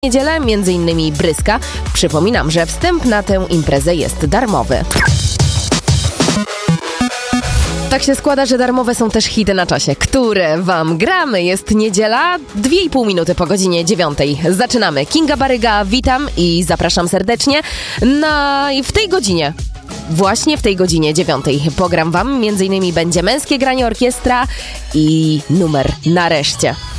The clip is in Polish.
Niedzielę m.in. Bryska. Przypominam, że wstęp na tę imprezę jest darmowy. Tak się składa, że darmowe są też hity na czasie, które wam gramy. Jest niedziela, 2,5 minuty po godzinie 9. Zaczynamy. Kinga Baryga, witam i zapraszam serdecznie w tej godzinie. Właśnie w tej godzinie 9 pogram wam, m.in. będzie męskie granie orkiestra i numer Nareszcie.